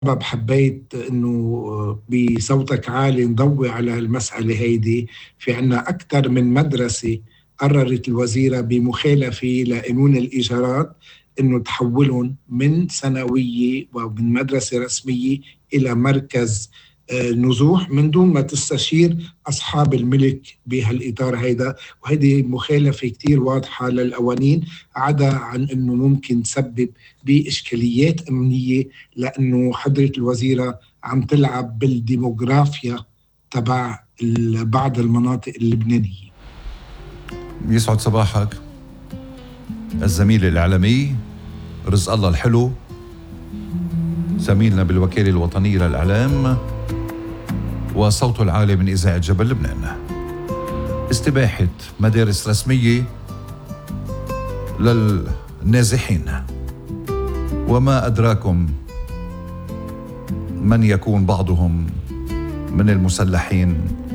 سبب حبيت انه بصوتك عالي نضوي على المسألة هيدي. في عنا أكثر من مدرسة قررت الوزيرة بمخالفة لقانون الإيجارات انه تحولهم من ثانوية ومن مدرسة رسمية إلى مركز نزوح من دون ما تستشير أصحاب الملك بهالإطار هيدا. وهذه مخالفة كتير واضحة للقوانين، عدا عن أنه ممكن تسبب بإشكاليات أمنية، لأنه حضرة الوزيرة عم تلعب بالديموغرافيا تبع بعض المناطق اللبنانية. يسعد صباحك الزميل الإعلامي رزق الله الحلو، زميلنا بالوكالة الوطنية للإعلام وصوته العالي من إذاعة جبل لبنان. استباحة مدارس رسمية للنازحين، وما أدراكم من يكون بعضهم من المسلحين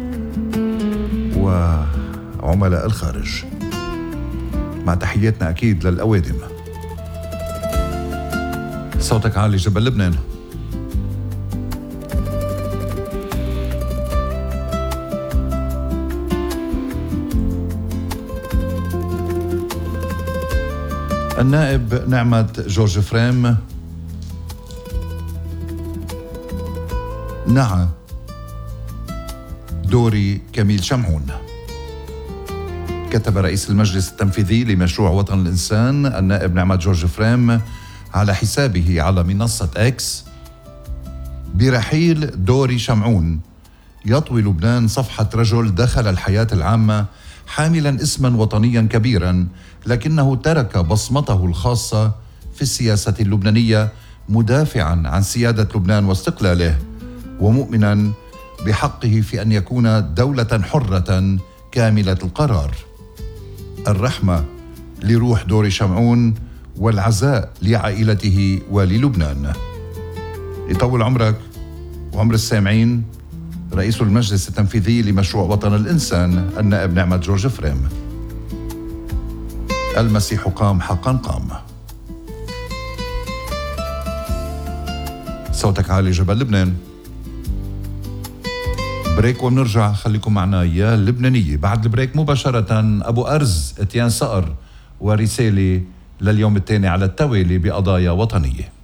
وعملاء الخارج. مع تحياتنا أكيد للأوادم. صوتك عالي جبل لبنان. النائب نعمت جورج فريم نعى دوري كميل شمعون. كتب رئيس المجلس التنفيذي لمشروع وطن الإنسان النائب نعمت جورج فريم على حسابه على منصة إكس: برحيل دوري شمعون يطوي لبنان صفحة رجل دخل الحياة العامة حاملا اسما وطنيا كبيرا، لكنه ترك بصمته الخاصة في السياسة اللبنانية، مدافعا عن سيادة لبنان واستقلاله، ومؤمنا بحقه في أن يكون دولة حرة كاملة القرار. الرحمة لروح دوري شمعون والعزاء لعائلته وللبنان. يطول عمرك وعمر السامعين. رئيس المجلس التنفيذي لمشروع وطن الإنسان النائب نعمت جورج فريم. المسيح قام حقا قام. صوتك عالي جبل لبنان. بريك وبنرجع. خليكم معنا يا اللبنانية. بعد البريك مباشرة أبو أرز اتيان صقر ورسالة لليوم الثاني على التوالي بقضايا وطنية.